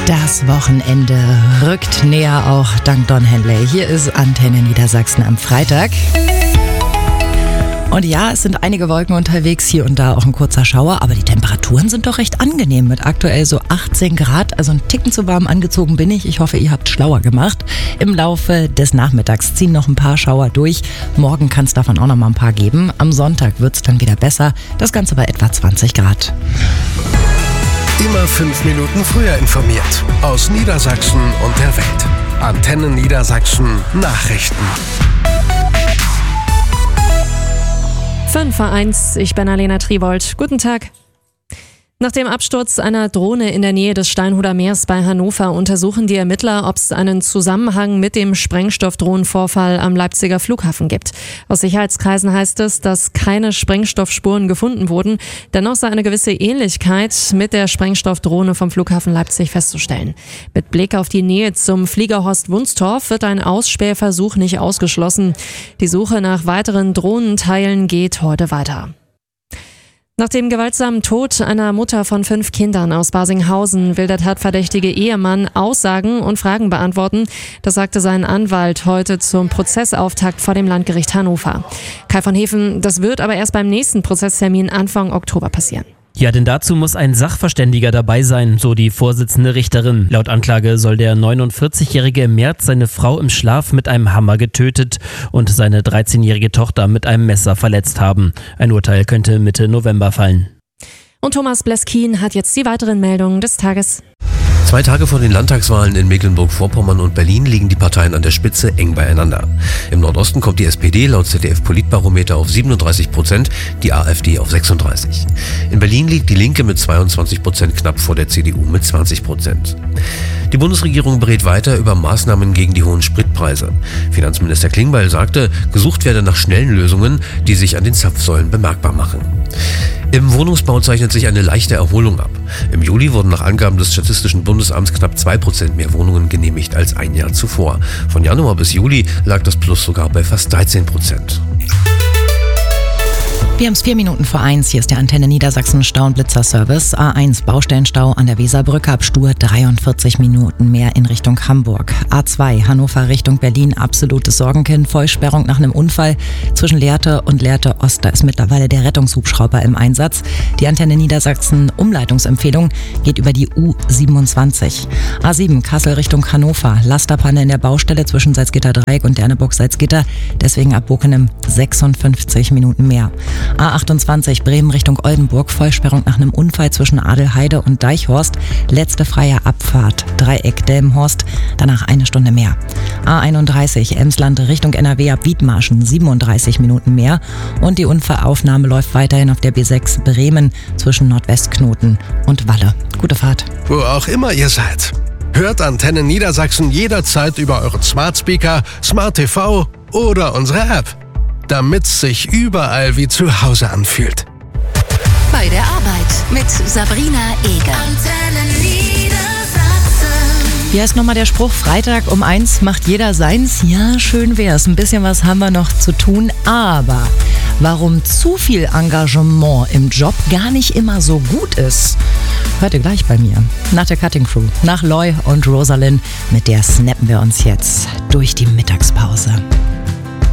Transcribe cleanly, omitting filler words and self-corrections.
Das Wochenende rückt näher, auch dank Don Henley. Hier ist Antenne Niedersachsen am Freitag. Und ja, es sind einige Wolken unterwegs, hier und da auch ein kurzer Schauer, aber die Temperaturen sind doch recht angenehm mit aktuell so 18 Grad. Also einen Ticken zu warm angezogen bin ich. Ich hoffe, ihr habt schlauer gemacht. Im Laufe des Nachmittags ziehen noch ein paar Schauer durch. Morgen kann es davon auch noch mal ein paar geben. Am Sonntag wird es dann wieder besser. Das Ganze bei etwa 20 Grad. Immer 5 Minuten früher informiert. Aus Niedersachsen und der Welt. Antenne Niedersachsen Nachrichten. 5:01, ich bin Alena Triwold. Guten Tag. Nach dem Absturz einer Drohne in der Nähe des Steinhuder Meers bei Hannover untersuchen die Ermittler, ob es einen Zusammenhang mit dem Sprengstoffdrohnenvorfall am Leipziger Flughafen gibt. Aus Sicherheitskreisen heißt es, dass keine Sprengstoffspuren gefunden wurden. Dennoch sei eine gewisse Ähnlichkeit mit der Sprengstoffdrohne vom Flughafen Leipzig festzustellen. Mit Blick auf die Nähe zum Fliegerhorst Wunstorf wird ein Ausspähversuch nicht ausgeschlossen. Die Suche nach weiteren Drohnenteilen geht heute weiter. Nach dem gewaltsamen Tod einer Mutter von 5 Kindern aus Barsinghausen will der tatverdächtige Ehemann Aussagen und Fragen beantworten. Das sagte sein Anwalt heute zum Prozessauftakt vor dem Landgericht Hannover. Kai von Hefen, das wird aber erst beim nächsten Prozesstermin Anfang Oktober passieren. Ja, denn dazu muss ein Sachverständiger dabei sein, so die Vorsitzende Richterin. Laut Anklage soll der 49-Jährige im März seine Frau im Schlaf mit einem Hammer getötet und seine 13-jährige Tochter mit einem Messer verletzt haben. Ein Urteil könnte Mitte November fallen. Und Thomas Bleskin hat jetzt die weiteren Meldungen des Tages. 2 Tage vor den Landtagswahlen in Mecklenburg-Vorpommern und Berlin liegen die Parteien an der Spitze eng beieinander. Im Nordosten kommt die SPD laut ZDF-Politbarometer auf 37%, die AfD auf 36%. In Berlin liegt die Linke mit 22% knapp vor der CDU mit 20%. Die Bundesregierung berät weiter über Maßnahmen gegen die hohen Spritpreise. Finanzminister Klingbeil sagte, gesucht werde nach schnellen Lösungen, die sich an den Zapfsäulen bemerkbar machen. Im Wohnungsbau zeichnet sich eine leichte Erholung ab. Im Juli wurden nach Angaben des Statistischen Bundesamts knapp 2% mehr Wohnungen genehmigt als ein Jahr zuvor. Von Januar bis Juli lag das Plus sogar bei fast 13%. Wir haben es 4 Minuten vor 1. Hier ist der Antenne Niedersachsen Stau- und Blitzerservice. A1 Baustellenstau an der Weserbrücke ab Stur 43 Minuten mehr in Richtung Hamburg. A2 Hannover Richtung Berlin absolutes Sorgenkind. Vollsperrung nach einem Unfall zwischen Lehrte und Lehrte Ost. Da ist mittlerweile der Rettungshubschrauber im Einsatz. Die Antenne Niedersachsen Umleitungsempfehlung geht über die U27. A7 Kassel Richtung Hannover. Lasterpanne in der Baustelle zwischen Salzgitter Dreieck und Derneburg-Salzgitter. Deswegen ab Bockenem 56 Minuten mehr. A28 Bremen Richtung Oldenburg, Vollsperrung nach einem Unfall zwischen Adelheide und Deichhorst. Letzte freie Abfahrt, Dreieck Delmenhorst, danach 1 Stunde mehr. A31 Emsland Richtung NRW ab Wiedmarschen, 37 Minuten mehr. Und die Unfallaufnahme läuft weiterhin auf der B6 Bremen zwischen Nordwestknoten und Walle. Gute Fahrt. Wo auch immer ihr seid. Hört Antenne Niedersachsen jederzeit über euren Smart Speaker, Smart TV oder unsere App. Damit's sich überall wie zu Hause anfühlt. Bei der Arbeit mit Sabrina Eger. Hier ist nochmal der Spruch, Freitag um 1 macht jeder seins. Ja, schön wär's. Ein bisschen was haben wir noch zu tun, aber warum zu viel Engagement im Job gar nicht immer so gut ist, hört ihr gleich bei mir. Nach der Cutting Crew, nach Loy und Rosalind, mit der snappen wir uns jetzt durch die Mittagspause.